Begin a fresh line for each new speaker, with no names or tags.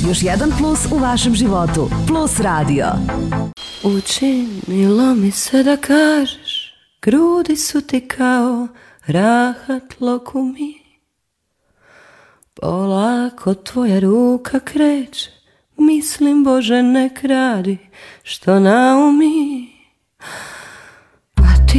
Još jedan plus u vašem životu. Plus radio.
Učinilo mi se da kažeš, grudi su ti kao rahat lokumi. Polako tvoja ruka kreće, mislim Bože nek radi što naumi.